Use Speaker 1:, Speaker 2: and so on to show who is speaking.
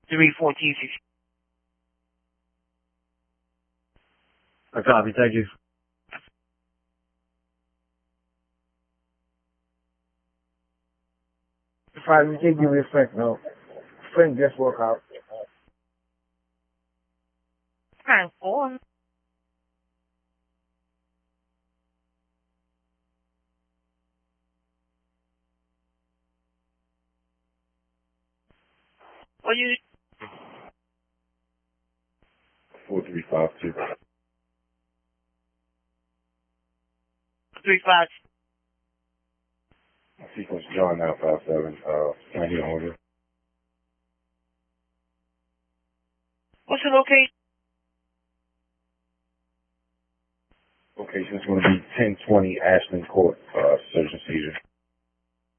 Speaker 1: 314-6.
Speaker 2: I copy, thank you.
Speaker 3: Friday, we did give me a friend, no. Friend just woke out.
Speaker 1: 9-4. What you?
Speaker 4: 4352.
Speaker 1: 35.
Speaker 4: Sequence John 957. Can I get an order?
Speaker 1: What's the location?
Speaker 4: Location is going to be 1020 Ashland Court, search and seizure.